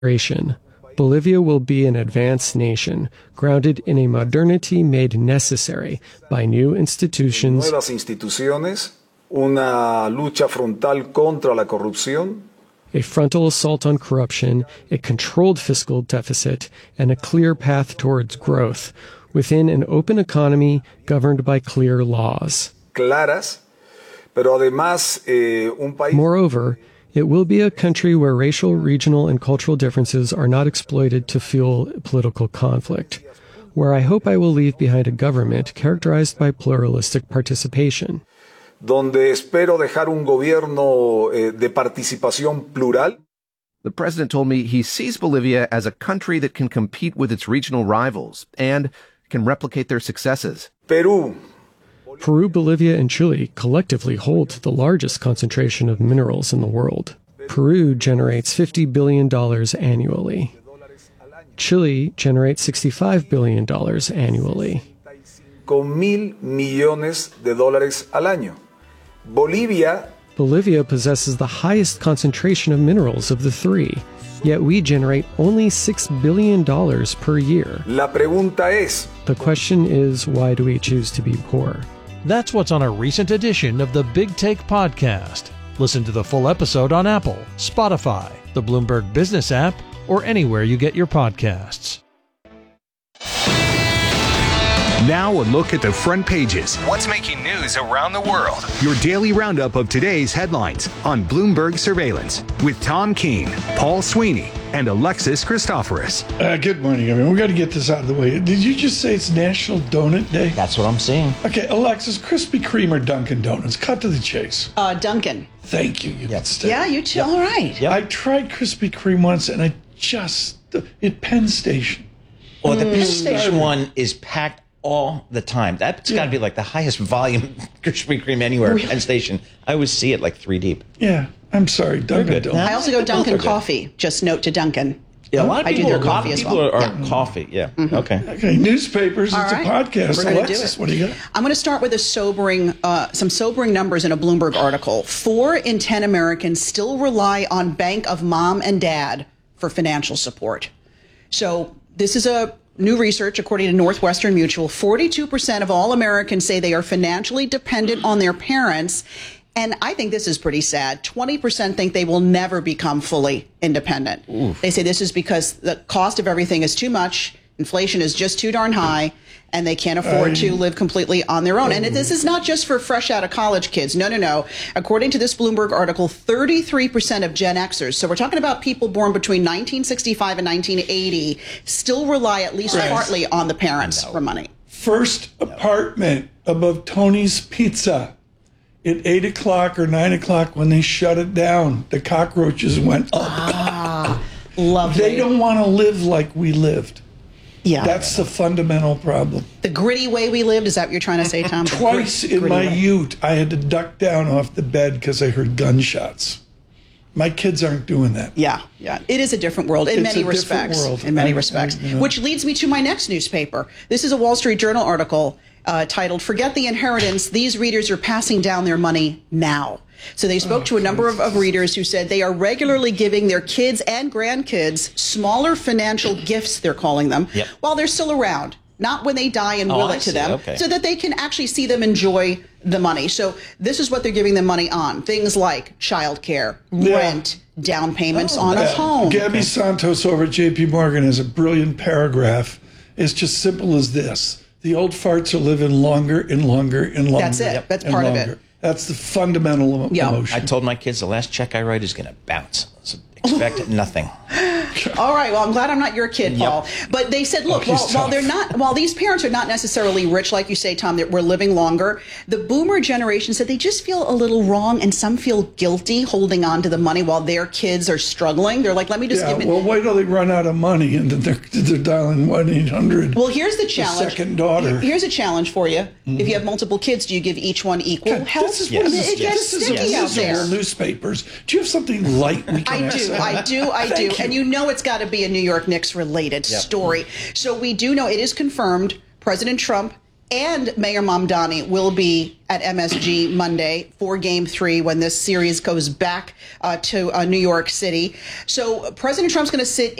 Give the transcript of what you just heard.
Bolivia will be an advanced nation, grounded in a modernity made necessary by new institutions, nuevas instituciones, una lucha frontal contra la corrupción, a frontal assault on corruption, a controlled fiscal deficit, and a clear path towards growth within an open economy governed by clear laws. claras, pero además un país. Moreover, it will be a country where racial, regional, and cultural differences are not exploited to fuel political conflict, where I hope I will leave behind a government characterized by pluralistic participation. Donde espero dejar un gobierno de participación plural. The president told me he sees Bolivia as a country that can compete with its regional rivals and can replicate their successes. Perú. Peru, Bolivia, and Chile collectively hold the largest concentration of minerals in the world. Peru generates $50 billion annually. Chile generates $65 billion annually. Con $1,000,000,000 al año. Bolivia possesses the highest concentration of minerals of the three, yet we generate only $6 billion per year. La pregunta es, The question is, why do we choose to be poor? That's what's on a recent edition of the Big Take podcast. Listen to the full episode on Apple, Spotify, the Bloomberg Business app, or anywhere you get your podcasts. Now a look at the front pages. What's making news around the world? Your daily roundup of today's headlines on Bloomberg Surveillance with Tom Keene, Paul Sweeney, and Alexis Christoforous. Good morning, everyone. We got to get this out of the way. Did you just say it's National Donut Day? That's what I'm saying. Okay, Alexis, Krispy Kreme or Dunkin' Donuts? Cut to the chase. Dunkin'. Thank you. You can stay. Yeah, you too. All right. Yep. I tried Krispy Kreme once, and at Penn Station. Well, the Penn Station one is packed all the time. That's got to be like the highest volume Krispy Kreme anywhere. Penn Station. I always see it like 3 deep. Yeah, I'm sorry, Dunkin' Donuts. I also go Dunkin' Coffee. Just note to Dunkin'. Yeah, a lot of people, I do their coffee as well. are coffee. Yeah. Mm-hmm. Okay. Newspapers. All it's right. a podcast. We're gonna Alexis, do it. what do you got? I'm going to start with some sobering numbers in a Bloomberg article. 4 in 10 Americans still rely on Bank of Mom and Dad for financial support. So this is a new research, according to Northwestern Mutual. 42% of all Americans say they are financially dependent on their parents. And I think this is pretty sad. 20% think they will never become fully independent. Oof. They say this is because the cost of everything is too much. Inflation is just too darn high, and they can't afford to live completely on their own. And this is not just for fresh out of college kids. No. According to this Bloomberg article, 33% of Gen Xers, so we're talking about people born between 1965 and 1980, still rely at least partly on the parents for money. First apartment above Tony's Pizza at 8 o'clock or 9 o'clock when they shut it down. The cockroaches went up. Lovely. They don't want to live like we lived. Yeah. That's the fundamental problem. The gritty way we lived, is that what you're trying to say, Tom? Twice in my youth, I had to duck down off the bed because I heard gunshots. My kids aren't doing that. Yeah. It is a different world in many respects. In many respects. Which leads me to my next newspaper. This is a Wall Street Journal article titled, "Forget the Inheritance. These readers are passing down their money now." So they spoke to a number of readers who said they are regularly giving their kids and grandkids smaller financial gifts, they're calling them, while they're still around. Not when they die and will it to them, so that they can actually see them enjoy the money. So this is what they're giving them money on. Things like childcare, rent, down payments on a home. Gabby Santos over at J.P. Morgan has a brilliant paragraph. It's just simple as this. The old farts are living longer and longer and longer. That's it. That's part of it. That's the fundamental emotion. I told my kids the last check I write is going to bounce. So expect nothing. All right. Well, I'm glad I'm not your kid, Paul. But they said, look, while these parents are not necessarily rich, like you say, Tom, that we're living longer, the boomer generation said they just feel a little wrong, and some feel guilty holding on to the money while their kids are struggling. They're like, let me just give it. Well, wait till they run out of money and they're dialing 1-800. Well, here's the challenge. The second daughter. Here's a challenge for you. If you have multiple kids, do you give each one equal help? This is real newspapers. Do you have something light we can I do. And you know it's got to be a New York Knicks related story. So we do know it is confirmed. President Trump and Mayor Mamdani will be at MSG Monday for Game 3 when this series goes back to New York City. So President Trump's going to sit